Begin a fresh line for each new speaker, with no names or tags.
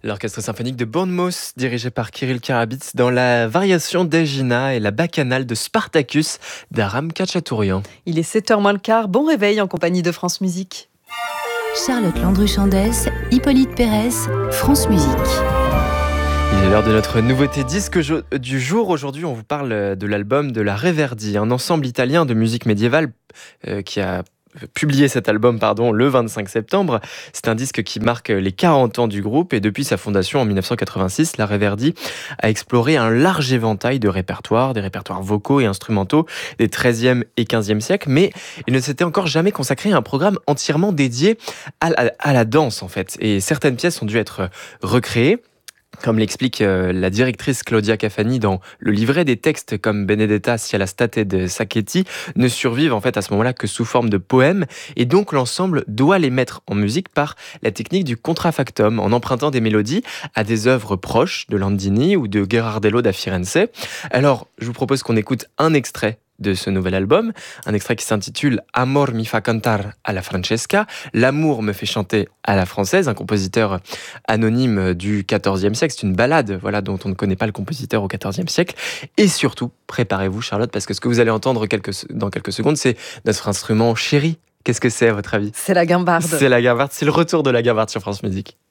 L'orchestre symphonique de Bournemouth, dirigé par Kirill Karabits, dans la variation d'Egina et la bacchanale de Spartacus d'Aram Khachaturian.
Il est 7h moins le quart, bon réveil en compagnie de France Musique.
Charlotte Landru-Chandès, Hippolyte Pérez, France Musique.
Il est l'heure de notre nouveauté disque du jour. Aujourd'hui, on vous parle de l'album de la Reverdi, un ensemble italien de musique médiévale qui a publié cet album le 25 septembre. C'est un disque qui marque les 40 ans du groupe et depuis sa fondation en 1986, la Reverdi a exploré un large éventail de répertoires, des répertoires vocaux et instrumentaux des 13e et 15e siècles, mais il ne s'était encore jamais consacré à un programme entièrement dédié à la danse en fait. Et certaines pièces ont dû être recréées. Comme l'explique la directrice Claudia Cafani dans le livret, des textes comme Benedetta sia la state de Sacchetti ne survivent en fait à ce moment-là que sous forme de poèmes et donc l'ensemble doit les mettre en musique par la technique du contrafactum en empruntant des mélodies à des œuvres proches de Landini ou de Gherardello da Firenze. Alors, je vous propose qu'on écoute un extrait de ce nouvel album, un extrait qui s'intitule Amor mi fa cantar alla Francesca, l'amour me fait chanter à la française, un compositeur anonyme du XIVe siècle. C'est une ballade dont on ne connaît pas le compositeur au XIVe siècle. Et surtout, préparez-vous Charlotte, parce que ce que vous allez entendre dans quelques secondes, c'est notre instrument chéri. Qu'est-ce que c'est à votre avis ?
C'est la guimbarde.
C'est la guimbarde, c'est le retour de la guimbarde sur France Musique.